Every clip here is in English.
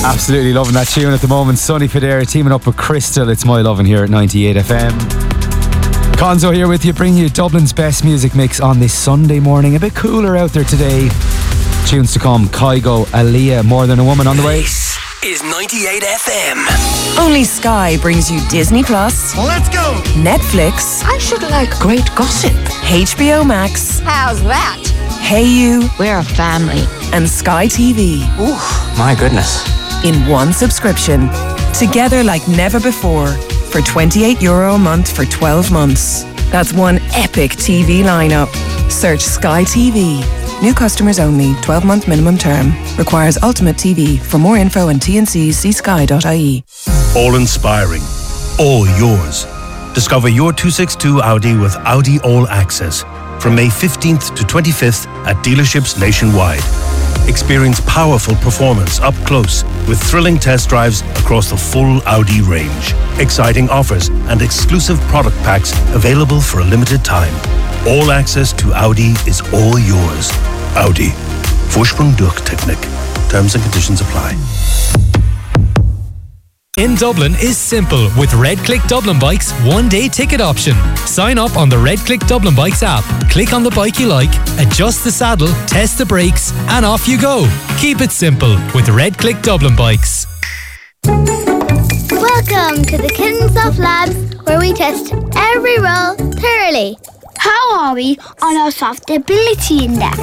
Absolutely loving that tune at the moment. Sonny Fodera teaming up with Crystal. It's My Lovin' here at 98 FM. Conzo here with you, bringing you Dublin's best music mix on this Sunday morning. A bit cooler out there today. Tunes to come: Kygo, Aaliyah, More Than a Woman on the way. This is 98 FM. Only Sky brings you Disney Plus. Let's go! Netflix. I should like great gossip. HBO Max. How's that? Hey You. We're a family. And Sky TV. Ooh, my goodness. In one subscription. Together like never before. For €28 a month for 12 months. That's one epic TV lineup. Search Sky TV. New customers only. 12-month minimum term. Requires Ultimate TV. For more info and T&Cs, see sky.ie. All inspiring. All yours. Discover your 262 Audi with Audi All Access. From May 15th to 25th at dealerships nationwide. Experience powerful performance up close with thrilling test drives across the full Audi range. Exciting offers and exclusive product packs available for a limited time. All access to Audi is all yours. Audi. Vorsprung durch Technik. Terms and conditions apply. In Dublin is simple with Red Click Dublin Bikes one-day ticket option. Sign up on the Red Click Dublin Bikes app, click on the bike you like, adjust the saddle, test the brakes, and off you go. Keep it simple with Red Click Dublin Bikes. Welcome to the Kiddensoft Labs, where we test every roll thoroughly. How are we on our soft ability index?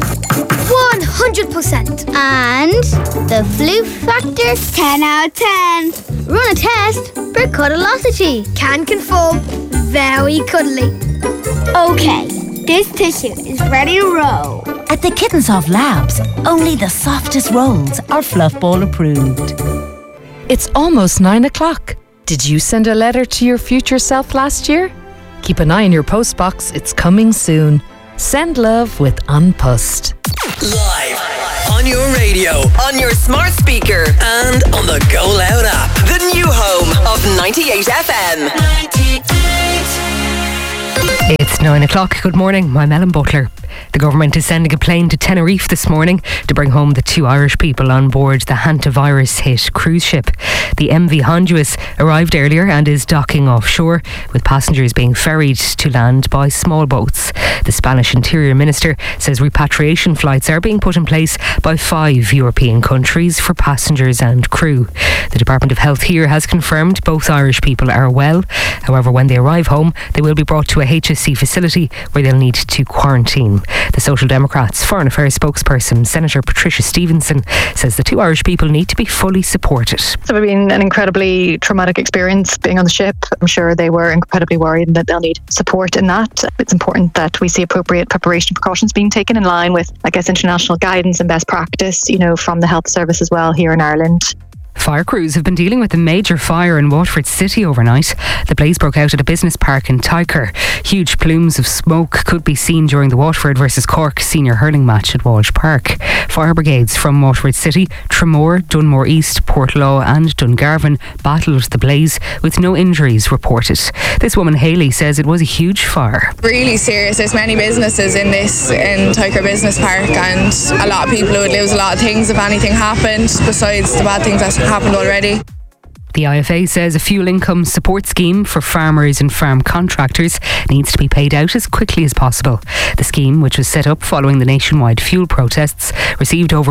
100%. And the flu factor? 10 out of 10. Run a test for cuddleosity. Can conform. Very cuddly. Okay, this tissue is ready to roll. At the Kiddensoft Labs, only the softest rolls are Fluffball approved. It's almost 9 o'clock. Did you send a letter to your future self last year? Keep an eye on your postbox, it's coming soon. Send love with Unpussed. Live on your radio, on your smart speaker, and on the Go Loud app. The new home of 98 FM. 98. It's 9 o'clock. Good morning. I'm Ellen Butler. The government is sending a plane to Tenerife this morning to bring home the 2 Irish people on board the hantavirus-hit cruise ship. The MV Honduras arrived earlier and is docking offshore, with passengers being ferried to land by small boats. The Spanish Interior Minister says repatriation flights are being put in place by 5 European countries for passengers and crew. The Department of Health here has confirmed both Irish people are well. However, when they arrive home, they will be brought to a HSC facility where they'll need to quarantine. The Social Democrats Foreign Affairs spokesperson, Senator Patricia Stevenson, says the 2 Irish people need to be fully supported. So it's been an incredibly traumatic experience being on the ship. I'm sure they were incredibly worried that they'll need support in that. It's important that we see appropriate preparation precautions being taken in line with, international guidance and best practice, from the health service as well here in Ireland. Fire crews have been dealing with a major fire in Waterford City overnight. The blaze broke out at a business park in Teicher. Huge plumes of smoke could be seen during the Waterford versus Cork senior hurling match at Walsh Park. Fire brigades from Waterford City, Tramore, Dunmore East, Portlaw and Dungarvan battled the blaze with no injuries reported. This woman, Hayley, says it was a huge fire. Really serious. There's many businesses in Teicher Business Park, and a lot of people would lose a lot of things if anything happened, besides the bad things that happened already. The IFA says a fuel income support scheme for farmers and farm contractors needs to be paid out as quickly as possible. The scheme, which was set up following the nationwide fuel protests, received over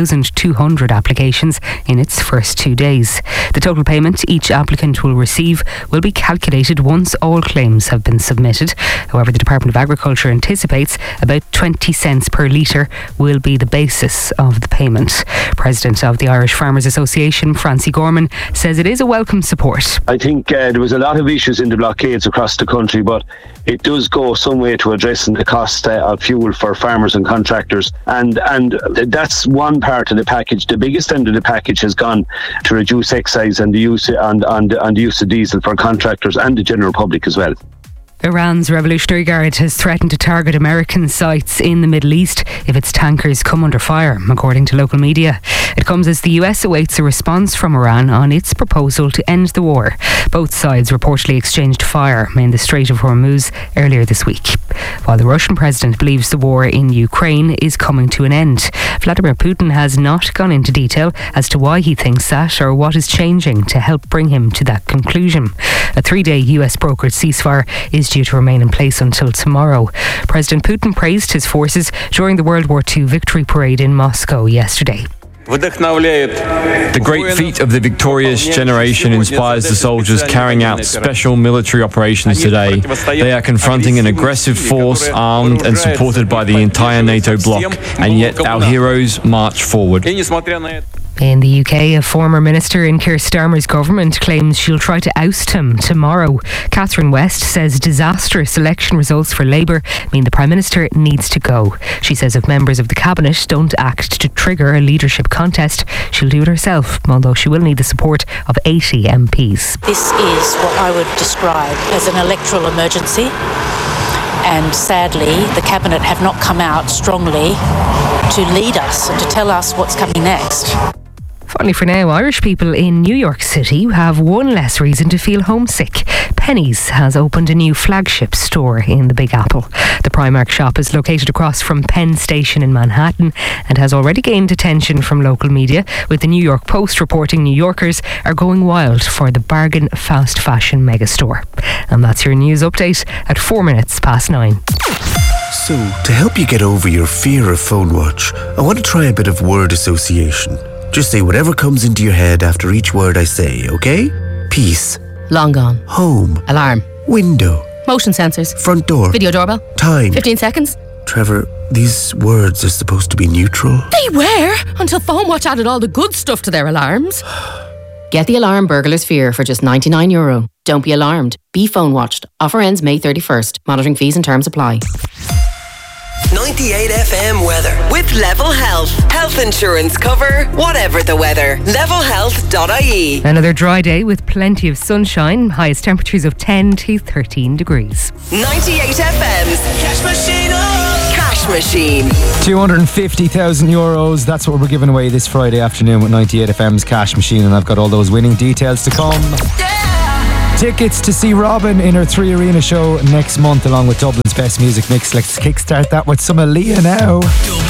1,200 applications in its first 2 days. The total payment each applicant will receive will be calculated once all claims have been submitted. However, the Department of Agriculture anticipates about 20 cents per litre will be the basis of the payment. President of the Irish Farmers Association, Francie Gorman, says it is a welcome support. I think there was a lot of issues in the blockades across the country, but it does go some way to addressing the cost of fuel for farmers and contractors, and that's one part of the package. The biggest end of the package has gone to reduce excise and the use the use of diesel for contractors and the general public as well. Iran's Revolutionary Guard has threatened to target American sites in the Middle East if its tankers come under fire, according to local media. It comes as the US awaits a response from Iran on its proposal to end the war. Both sides reportedly exchanged fire in the Strait of Hormuz earlier this week, while the Russian president believes the war in Ukraine is coming to an end. Vladimir Putin has not gone into detail as to why he thinks that or what is changing to help bring him to that conclusion. A 3-day US brokered ceasefire is due to remain in place until tomorrow. President Putin praised his forces during the World War II victory parade in Moscow yesterday. The great feat of the victorious generation inspires the soldiers carrying out special military operations today. They are confronting an aggressive force armed and supported by the entire NATO bloc, and yet our heroes march forward. In the UK, a former minister in Keir Starmer's government claims she'll try to oust him tomorrow. Catherine West says disastrous election results for Labour mean the Prime Minister needs to go. She says if members of the Cabinet don't act to trigger a leadership contest, she'll do it herself, although she will need the support of 80 MPs. This is what I would describe as an electoral emergency. And sadly, the Cabinet have not come out strongly to lead us and to tell us what's coming next. Finally for now, Irish people in New York City have one less reason to feel homesick. Penny's has opened a new flagship store in the Big Apple. The Primark shop is located across from Penn Station in Manhattan and has already gained attention from local media, with the New York Post reporting New Yorkers are going wild for the bargain fast fashion megastore. And that's your news update at 9:04. So, to help you get over your fear of phone watch, I want to try a bit of word association. Just say whatever comes into your head after each word I say, okay? Peace. Long gone. Home. Alarm. Window. Motion sensors. Front door. Video doorbell. Time. 15 seconds. Trevor, these words are supposed to be neutral. They were, until Phone Watch added all the good stuff to their alarms. Get the alarm burglar's fear for just €99. Don't be alarmed. Be phone watched. Offer ends May 31st. Monitoring fees and terms apply. 98 FM weather with Level Health. Health insurance cover, whatever the weather. Levelhealth.ie. Another dry day with plenty of sunshine. Highest temperatures of 10 to 13 degrees. 98 FM's Cash Machine. Cash Machine. €250,000. That's what we're giving away this Friday afternoon with 98 FM's Cash Machine, and I've got all those winning details to come. Tickets to see Robin in her 3 Arena show next month, along with Dublin's best music mix. Let's kickstart that with some Aaliyah now.